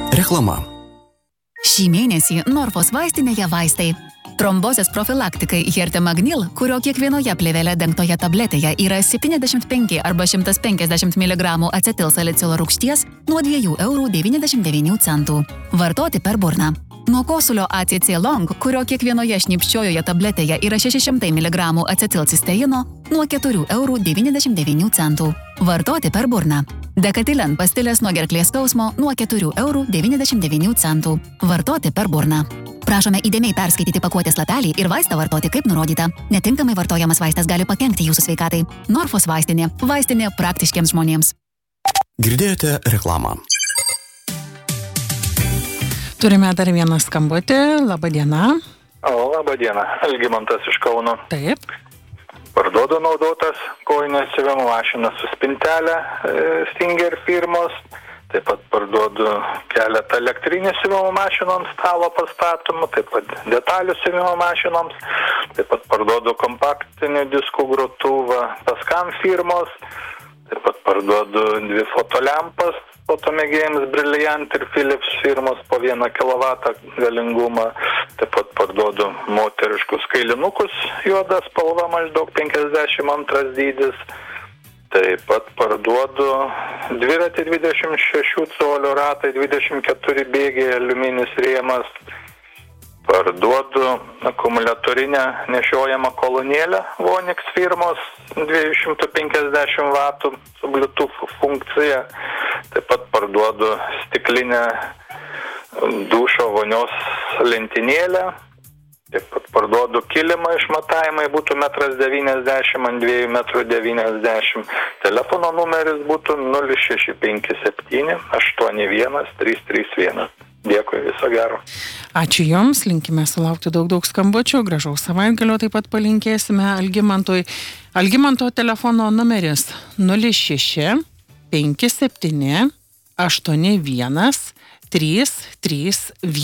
Reklama. Šį mėnesį Norfos vaistinėje vaistai. Trombozės profilaktikai Hertemagnil, kurio kiekvienoje plėvelė dengtoje tabletėje yra 75 arba 150 mg acetilsalicilo rūgšties nuo 2,99 €. Vartoti per burną. Nuo kosulio ACC Long, kurio kiekvienoje šnipščiojoje tabletėje yra 600 mg acetilcisteino nuo 4,99 €. Vartoti per burną. Dekatilen pastilės nuo gerklės skausmo nuo 4,99 €. Vartoti per burną. Prašome įdėmiai perskaityti pakuotės lapelį ir vaistą vartoti kaip nurodyta. Netinkamai vartojamas vaistas gali pakenkti jūsų sveikatai. Norfos vaistinė. Vaistinė praktiškiams žmonėms. Girdėjote reklamą. Turime dar vieną skambutį. Labą dieną. Labą dieną. Algimantas iš Kauno. Taip. Parduodu naudotas kojinės siuvimo mašinas su spintelė Stinger firmos. Taip pat parduodu keletą elektrinių siuvimo mašinų ant stalo pastatomų, taip pat detalių siuvimo mašinoms. Taip pat parduodu kompaktinį diskų grotuvą Paskam firmos. Taip pat parduodu 2 fotolempas fotomėgėjams Brilliant ir Philips firmos po 1 kW galingumą. Taip pat parduodu moteriškus kailinukus juoda spalva maždaug 52 dydis. Taip pat parduodu dviratį 26 colių ratai, 24 bėgiai, aliuminis rėmas. Parduodu akumuliatorinę nešiojamą kolonėlę Vonix firmos 250 W su Bluetooth funkcija. Taip pat parduodu stiklinę dušo vonios lentynėlę. Taip pat parduodu kilimą išmatavimai būtų 1,90 m ant 2,90 m. Telefono numeris būtų 0657 81 331. Dėkui, viso gero. Ačiū Jums, linkime sulaukti daug skambučių, gražaus savaitgalio taip pat palinkėsime Algimantui. Algimanto telefono numeris 06 57 81 331.